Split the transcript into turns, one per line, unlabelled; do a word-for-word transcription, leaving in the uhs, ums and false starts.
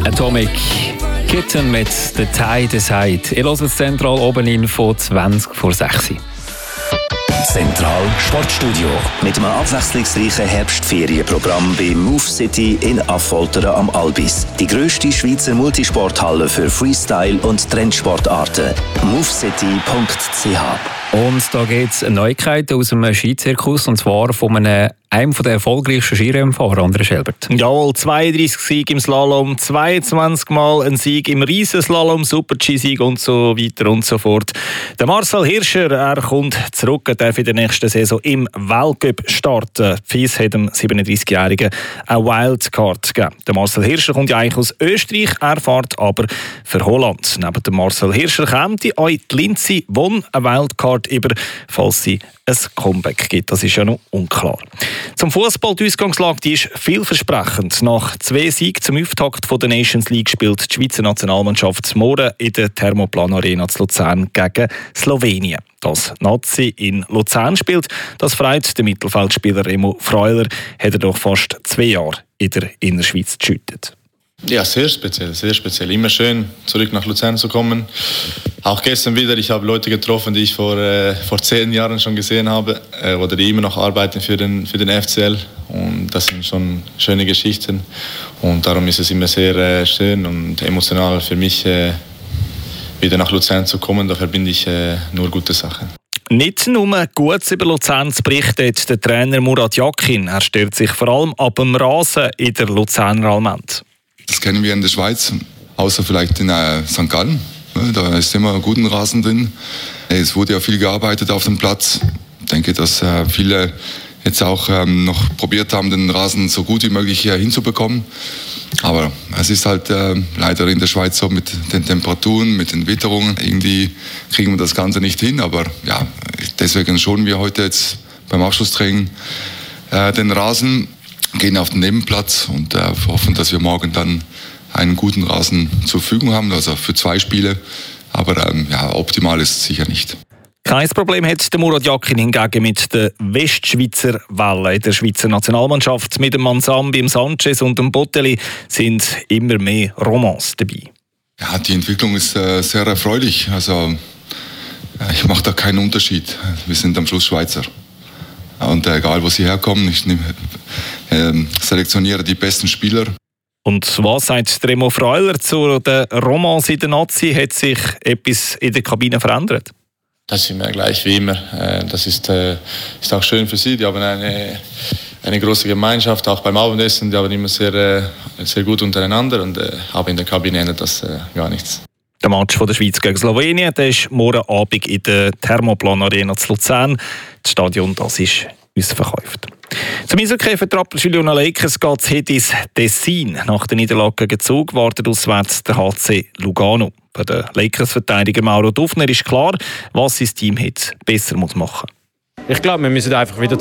Atomic Kitten mit «The Tide Aside». Ihr hört das Zentral oben in von zwanzig vor sechs.
Zentral Sportstudio mit einem abwechslungsreichen Herbstferienprogramm bei Move City in Affoltern am Albis. Die grösste Schweizer Multisporthalle für Freestyle- und Trendsportarten. movecity punkt c h.
Und da gibt es Neuigkeiten aus dem Skizirkus, und zwar von einem, einem der erfolgreichsten Skirennfahrer, André Schelbert.
Jawohl, zweiunddreissig Siege im Slalom, zweiundzwanzig Mal ein Sieg im Riesenslalom, Super-G-Sieg und so weiter und so fort. Der Marcel Hirscher, er kommt zurück, er darf in der nächsten Saison im Weltcup starten. F I S hat dem siebenunddreißigjährigen eine Wildcard gegeben. Der Marcel Hirscher kommt ja eigentlich aus Österreich, er fährt aber für Holland. Neben dem Marcel Hirscher kommt auch die Lindsay Vonn eine Wildcard über, falls sie ein Comeback gibt. Das ist ja noch unklar. Zum Fußball, die Ausgangslage die ist vielversprechend. Nach zwei Siegen zum Auftakt der Nations League spielt die Schweizer Nationalmannschaft morgen in der Thermoplan Arena zu Luzern gegen Slowenien. Dass Nazi in Luzern spielt, das freut den Mittelfeldspieler Remo Freuler, hat er doch fast zwei Jahre in der Innerschweiz geschüttet.
Ja, sehr speziell, sehr speziell. Immer schön, zurück nach Luzern zu kommen. Auch gestern wieder, ich habe Leute getroffen, die ich vor, äh, vor zehn Jahren schon gesehen habe äh, oder die immer noch arbeiten für den, für den F C L. Und das sind schon schöne Geschichten. Und darum ist es immer sehr äh, schön und emotional für mich, äh, wieder nach Luzern zu kommen. Da verbinde ich äh, nur gute Sachen.
Nicht nur Gutes über Luzern zu berichten hat der Trainer Murat Yakin. Er stört sich vor allem ab dem Rasen in der Luzerner Almend.
Das kennen wir in der Schweiz, außer vielleicht in äh, Sankt Gallen. Da ist immer guten Rasen drin. Es wurde ja viel gearbeitet auf dem Platz. Ich denke, dass äh, viele jetzt auch ähm, noch probiert haben, den Rasen so gut wie möglich hier hinzubekommen. Aber es ist halt äh, leider in der Schweiz so mit den Temperaturen, mit den Witterungen. Irgendwie kriegen wir das Ganze nicht hin. Aber ja, deswegen schonen wir heute jetzt beim Abschlusstraining äh, den Rasen, gehen auf den Nebenplatz und äh, hoffen, dass wir morgen dann einen guten Rasen zur Verfügung haben, also für zwei Spiele. Aber ähm, ja, optimal ist es sicher nicht.
Kein Problem hat der Murat Yakin hingegen mit der Westschweizer Welle. In der Schweizer Nationalmannschaft mit dem Mansambi, dem Sanchez und dem Botelli sind immer mehr Romans dabei.
Ja, die Entwicklung ist äh, sehr erfreulich. Also äh, ich mache da keinen Unterschied. Wir sind am Schluss Schweizer. Und äh, egal, wo sie herkommen, ich nehm, äh, selektioniere die besten Spieler.
Und was sagt Remo Freuler zu den Romans in der Nazi? Hat sich etwas in der Kabine verändert?
Das ist immer gleich wie immer. Das ist, ist auch schön für sie. Die haben eine, eine große Gemeinschaft, auch beim Abendessen. Die haben immer sehr, sehr gut untereinander und aber in der Kabine ändert das gar nichts.
Der Match von der Schweiz gegen Slowenien, der ist morgen Abend in der Thermoplan Arena zu Luzern. Das Stadion das ist ausverkauft. Zum Eishockey für die Rapperswil-Jona Lakers geht es heute ins Tessin. Nach der Niederlage gegen Zug wartet auswärts der H C Lugano. Bei den Lakers-Verteidiger Mauro Dufner ist klar, was sein Team heute besser machen muss.
Ich glaube, wir müssen einfach wieder